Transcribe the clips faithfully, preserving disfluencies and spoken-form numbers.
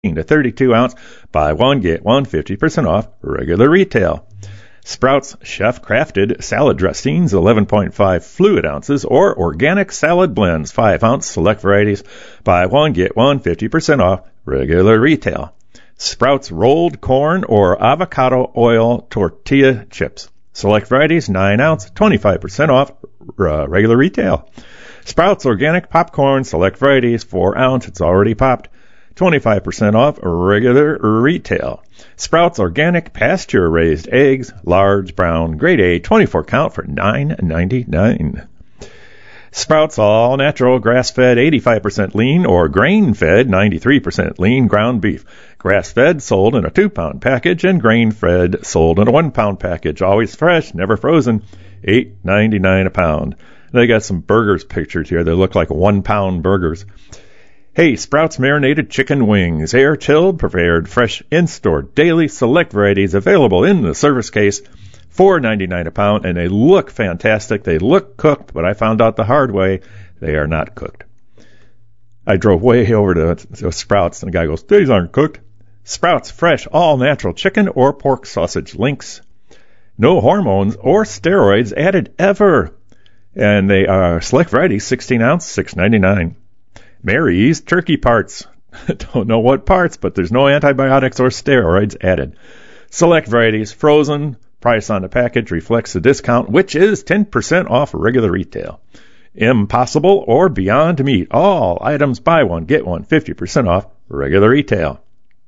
to thirty-two ounce. Buy one, get one fifty percent off regular retail. Sprouts Chef Crafted Salad Dressings, eleven point five fluid ounces, or Organic Salad Blends, five ounce, select varieties. Buy one, get one fifty percent off regular retail. Sprouts Rolled Corn or Avocado Oil Tortilla Chips, select varieties, nine ounce, twenty-five percent off uh, regular retail. Sprouts Organic Popcorn, select varieties, four ounce, it's already popped, twenty-five percent off regular retail. Sprouts Organic Pasture Raised Eggs, large brown, grade A, twenty-four count for nine ninety-nine. Sprouts All Natural Grass-Fed eighty-five percent lean or Grain-Fed ninety-three percent lean ground beef. Grass-fed sold in a two pound package and grain-fed sold in a one pound package. Always fresh, never frozen, eight ninety-nine a pound. They got some burgers pictured here. They look like one pound burgers. Hey, Sprouts Marinated Chicken Wings, air-chilled, prepared, fresh, in-store, daily, select varieties available in the service case, four ninety-nine a pound, and they look fantastic. They look cooked, but I found out the hard way, they are not cooked. I drove way over to, to Sprouts, and the guy goes, these aren't cooked. Sprouts Fresh, all-natural chicken or pork sausage links. No hormones or steroids added ever. And they are select varieties, sixteen ounce, six ninety-nine. Mary's Turkey Parts. Don't know what parts, but there's no antibiotics or steroids added. Select varieties, frozen. Price on the package reflects the discount, which is ten percent off regular retail. Impossible or Beyond Meat. All items buy one, get one, fifty percent off regular retail.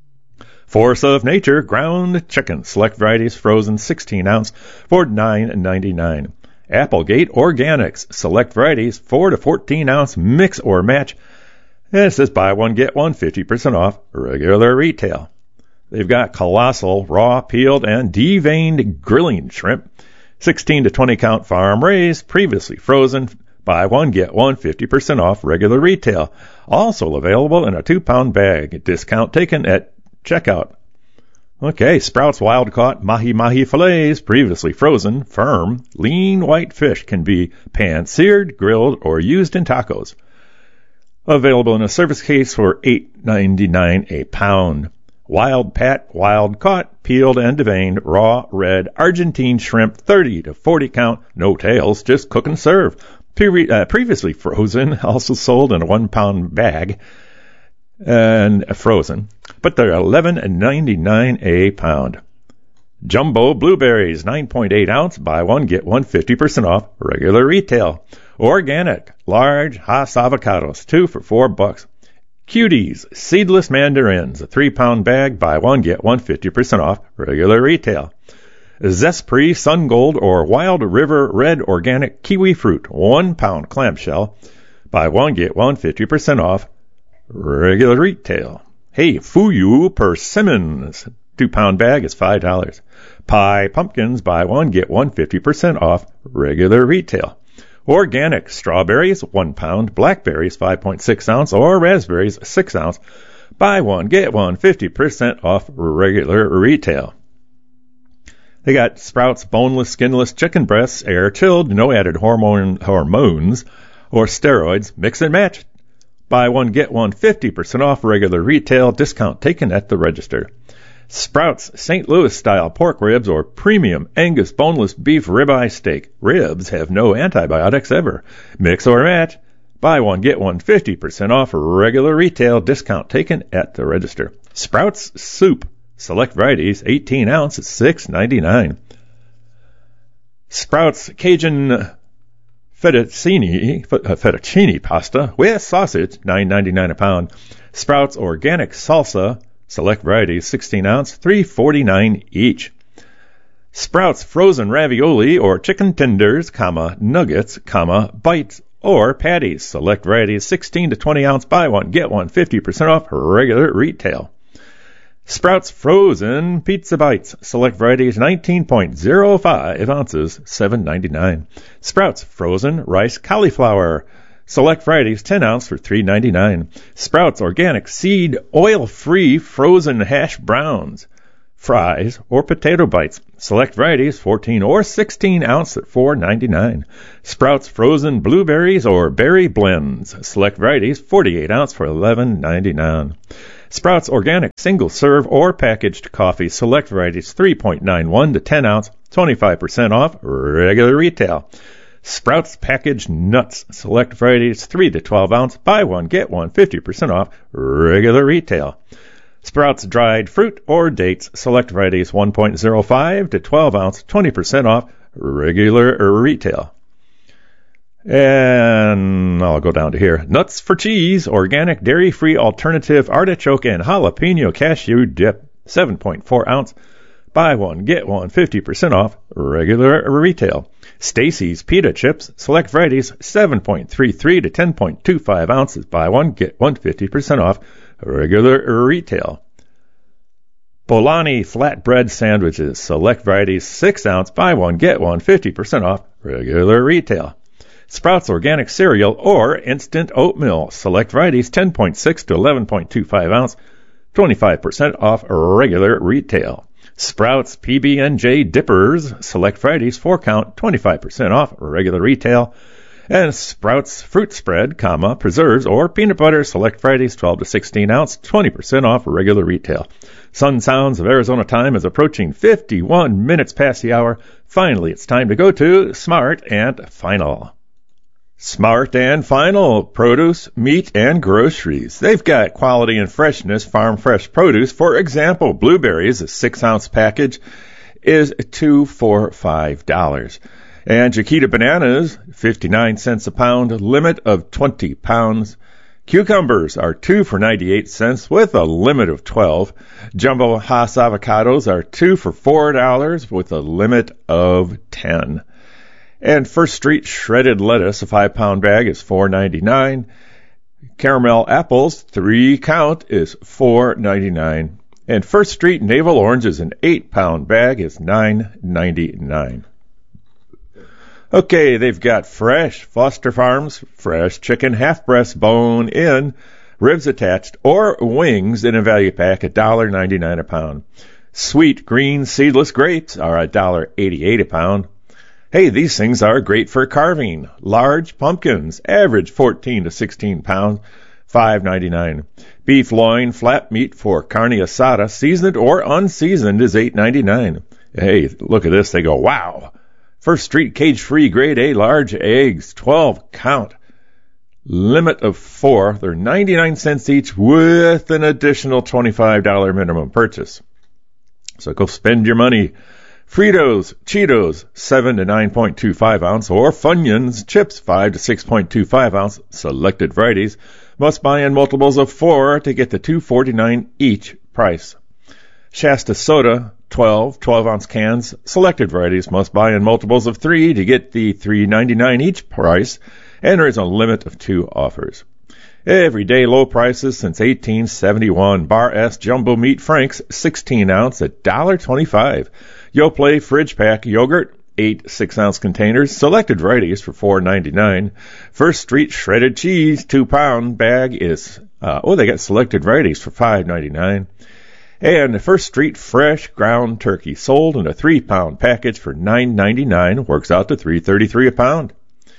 Force of Nature Ground Chicken. Select varieties, frozen, sixteen ounce for nine ninety-nine. Applegate Organics. Select varieties, four to fourteen ounce, mix or match. And it says buy one, get one, fifty percent off regular retail. They've got colossal, raw, peeled, and deveined grilling shrimp. sixteen to twenty count farm raised, previously frozen. Buy one, get one, fifty percent off regular retail. Also available in a two pound bag. Discount taken at checkout. Okay, Sprouts Wild Caught Mahi Mahi Fillets, previously frozen, firm, lean white fish, can be pan-seared, grilled, or used in tacos. Available in a service case for eight ninety-nine a pound. Wild Pat, Wild Caught, peeled and deveined, raw, red, Argentine shrimp, thirty to forty count, no tails, just cook and serve. Pre- uh, previously frozen, also sold in a one pound bag. And frozen, but they're eleven ninety-nine a pound. Jumbo blueberries, nine point eight ounce, buy one, get one, fifty percent off regular retail. Organic, large Hass avocados, two for four bucks. Cuties, seedless mandarins, a three pound bag, buy one, get one, fifty percent off regular retail. Zespri Sun Gold or Wild River Red Organic Kiwi Fruit, one pound clamshell, buy one, get one, fifty percent off regular retail. Hey, Fuyu Persimmons, two pound bag is five dollars. Pie Pumpkins, buy one, get one, fifty percent off regular retail. Organic strawberries, one pound. Blackberries, five point six ounce, or raspberries, six ounce. Buy one, get one, fifty percent off regular retail. They got Sprouts boneless, skinless chicken breasts, air chilled, no added hormone hormones or steroids. Mix and match. Buy one, get one, fifty percent off regular retail. Discount taken at the register. Sprouts Saint Louis style pork ribs or premium Angus boneless beef ribeye steak. Ribs have no antibiotics ever. Mix or match. Buy one, get one, fifty percent off regular retail. Discount taken at the register. Sprouts soup. Select varieties, eighteen ounce, six ninety-nine. Sprouts Cajun fettuccine, fettuccine pasta with sausage, nine ninety-nine a pound. Sprouts Organic Salsa, select varieties, sixteen ounce, three forty-nine each. Sprouts Frozen Ravioli or chicken tenders, comma, nuggets, comma, bites, or patties, select varieties, sixteen to twenty ounce, buy one, get one, fifty percent off regular retail. Sprouts Frozen Pizza Bites, select varieties, nineteen point oh five ounces, seven ninety-nine. Sprouts Frozen Rice Cauliflower, select varieties, ten ounce for three ninety-nine. Sprouts Organic Seed Oil-Free Frozen Hash Browns, fries, or potato bites, select varieties, fourteen or sixteen ounce at four ninety-nine. Sprouts Frozen Blueberries or Berry Blends, select varieties, forty-eight ounce for eleven ninety-nine. Sprouts Organic Single Serve or Packaged Coffee Select Varieties three point nine one to ten ounce, twenty-five percent off regular retail. Sprouts Packaged Nuts Select Varieties three to twelve ounce, buy one, get one, fifty percent off regular retail. Sprouts Dried Fruit or Dates Select Varieties one point oh five to twelve ounce, twenty percent off regular retail. And I'll go down to here. Nuts for Cheese Organic Dairy-Free Alternative Artichoke and Jalapeno Cashew Dip seven point four ounce, buy one, get one, fifty percent off regular retail. Stacy's Pita Chips Select Varieties seven point three three to ten point two five ounces, buy one, get one, fifty percent off regular retail. Bolani Flatbread Sandwiches Select Varieties six ounce, buy one, get one, fifty percent off regular retail. Sprouts Organic Cereal or Instant Oatmeal Select Varieties ten point six to eleven point two five ounce, twenty-five percent off regular retail. Sprouts P B and J Dippers Select Varieties four count, twenty-five percent off regular retail. And Sprouts Fruit Spread, comma, Preserves or Peanut Butter Select Varieties twelve to sixteen ounce, twenty percent off regular retail. Sun Sounds of Arizona time is approaching fifty-one minutes past the hour. Finally, it's time to go to Smart and Final. Smart and Final produce, meat, and groceries. They've got quality and freshness, farm fresh produce. For example, blueberries, a six ounce package, is two for five dollars. And Chiquita bananas, fifty-nine cents a pound, limit of twenty pounds. Cucumbers are two for ninety-eight cents with a limit of twelve. Jumbo Hass avocados are two for four dollars with a limit of ten. And First Street shredded lettuce, a five pound bag, is four ninety-nine. Caramel apples, three count, is four ninety-nine. And First Street navel oranges, an eight pound bag, is nine ninety-nine. Okay, they've got fresh Foster Farms, fresh chicken, half breast, bone in, ribs attached, or wings in a value pack, one dollar ninety-nine a pound. Sweet green seedless grapes are one dollar eighty-eight a pound. Hey, these things are great for carving. Large pumpkins, average fourteen to sixteen pounds, five ninety-nine. Beef loin, flat meat for carne asada, seasoned or unseasoned, is eight ninety-nine. Hey, look at this. They go, wow. First Street cage-free grade A large eggs, twelve count. Limit of four. They're ninety-nine cents each with an additional twenty-five dollars minimum purchase. So go spend your money. Fritos, Cheetos, seven to nine point two five ounce, or Funyuns, chips, five to six point two five ounce, selected varieties. Must buy in multiples of four to get the two forty-nine each price. Shasta soda, twelve, twelve ounce cans, selected varieties. Must buy in multiples of three to get the three ninety-nine each price, and there is a limit of two offers. Everyday low prices since eighteen seventy-one. Bar S Jumbo Meat Franks, sixteen ounce, one dollar twenty-five. Yoplait Fridge Pack Yogurt, eight six ounce containers, selected varieties for four ninety-nine. First Street Shredded Cheese, two pound bag is, uh, oh, they got selected varieties for five ninety-nine. And the First Street Fresh Ground Turkey sold in a three pound package for nine ninety-nine, works out to three thirty-three a pound.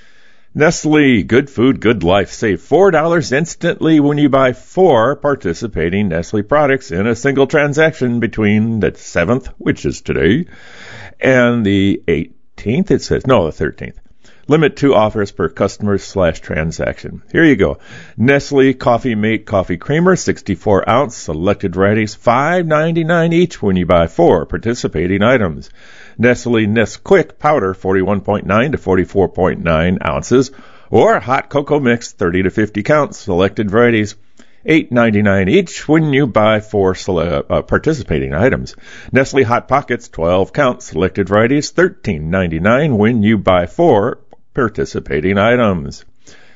Nestle, good food, good life. Save four dollars instantly when you buy four participating Nestle products in a single transaction between the seventh, which is today, and the eighteenth. It says, no, the thirteenth. Limit two offers per customer slash transaction. Here you go. Nestle Coffee Mate Coffee Creamer, sixty-four ounce, selected varieties, five ninety-nine each when you buy four participating items. Nestle Nesquik Powder, forty-one point nine to forty-four point nine ounces, or Hot Cocoa Mix, thirty to fifty counts, selected varieties, eight ninety-nine each when you buy four sele- uh, participating items. Nestle Hot Pockets, twelve count, selected varieties, thirteen ninety-nine when you buy four participating items.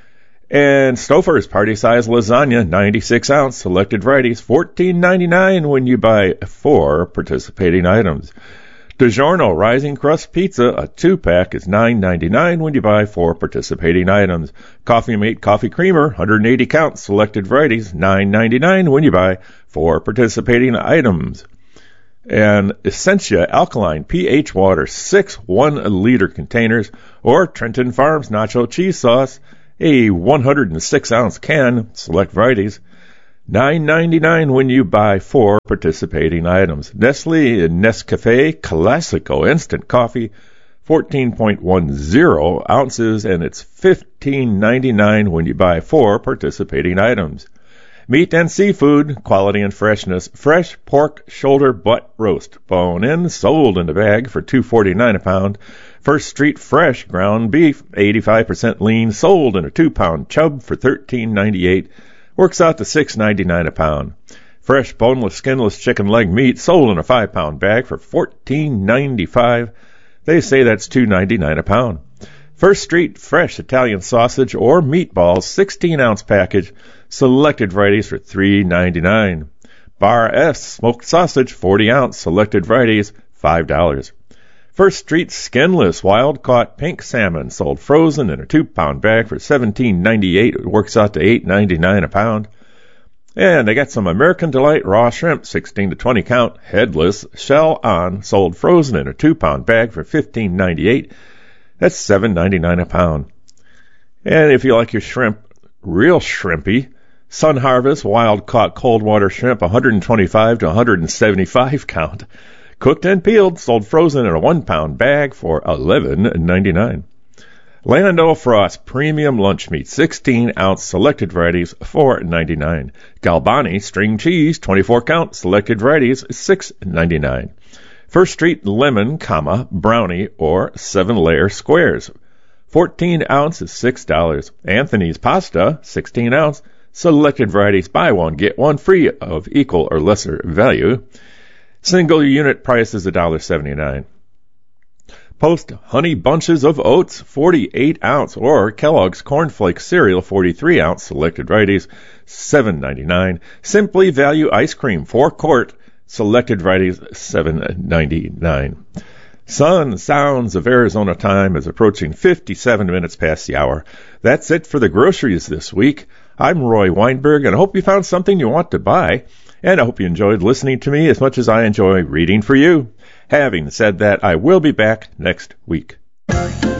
And Stouffer's Party Size Lasagna, ninety-six ounce, selected varieties, fourteen ninety-nine when you buy four participating items. DiGiorno Rising Crust Pizza, a two-pack, is nine ninety-nine when you buy four participating items. Coffee Mate Coffee Creamer, one hundred eighty count, selected varieties, nine ninety-nine when you buy four participating items. And Essentia Alkaline pH Water, six one-liter containers, or Trenton Farms Nacho Cheese Sauce, a one hundred six ounce can, select varieties, nine ninety-nine when you buy four participating items. Nestle and Nescafe Classico Instant Coffee, fourteen point one zero ounces, and it's fifteen ninety-nine when you buy four participating items. Meat and seafood, quality and freshness. Fresh pork shoulder butt roast, bone in, sold in the bag for two forty-nine a pound. First Street Fresh ground beef, eighty-five percent lean, sold in a two-pound chub for thirteen ninety-eight. Works out to six ninety-nine a pound. Fresh boneless, skinless chicken leg meat, sold in a five-pound bag for fourteen ninety-five. They say that's two ninety-nine a pound. First Street Fresh Italian sausage or meatballs, sixteen-ounce package, selected varieties for three ninety-nine. Bar S smoked sausage, forty ounce, selected varieties, five dollars. First Street Skinless wild-caught pink salmon, sold frozen in a two-pound bag for seventeen ninety-eight. It works out to eight ninety-nine a pound. And they got some American Delight raw shrimp, sixteen to twenty count, headless, shell on, sold frozen in a two-pound bag for fifteen ninety-eight. That's seven ninety-nine a pound. And if you like your shrimp real shrimpy, Sun Harvest wild-caught cold water shrimp, one twenty-five to one seventy-five count. Cooked and peeled, sold frozen in a one-pound bag for eleven ninety-nine. Land O'Frost premium lunch meat, sixteen-ounce, selected varieties, four ninety-nine. Galbani string cheese, twenty-four count, selected varieties, six ninety-nine. First Street lemon, comma, brownie, or seven-layer squares, fourteen ounce is six dollars. Anthony's pasta, sixteen ounce, selected varieties, buy one, get one free of equal or lesser value. Single unit price is one dollar seventy-nine. Post Honey Bunches of Oats, forty-eight ounce, or Kellogg's Corn Flakes cereal, forty-three ounce, selected varieties, seven ninety-nine. Simply Value Ice Cream, four quart, selected varieties, seven ninety-nine. Sun Sounds of Arizona time is approaching fifty-seven minutes past the hour. That's it for the groceries this week. I'm Roy Weinberg, and I hope you found something you want to buy. And I hope you enjoyed listening to me as much as I enjoy reading for you. Having said that, I will be back next week.